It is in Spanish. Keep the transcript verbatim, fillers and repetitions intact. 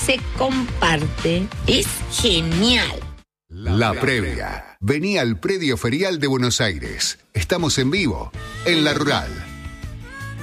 se comparte. Es genial. La previa. Vení al Predio Ferial de Buenos Aires. Estamos en vivo, en La Rural.